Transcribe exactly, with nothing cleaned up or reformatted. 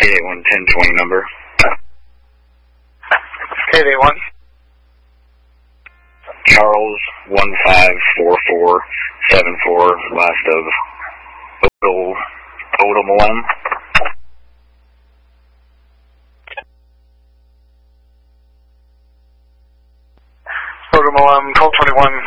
eight eight one, ten twenty number. eight eight one. Charles, one five four four seven four, last of Odom, Odom. Odom, Colt twenty-one,